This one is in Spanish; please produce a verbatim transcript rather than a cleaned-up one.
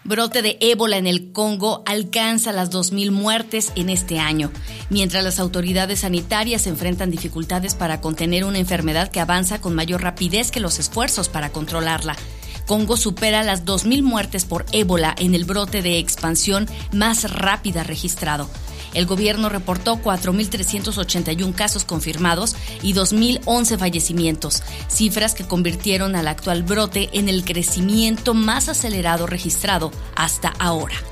Brote de ébola en el Congo alcanza las dos mil muertes en este año, mientras las autoridades sanitarias enfrentan dificultades para contener una enfermedad que avanza con mayor rapidez que los esfuerzos para controlarla. Congo supera las dos mil muertes por ébola en el brote de expansión más rápida registrado. El gobierno reportó cuatro mil trescientos ochenta y uno casos confirmados y dos mil once fallecimientos, cifras que convirtieron al actual brote en el crecimiento más acelerado registrado hasta ahora.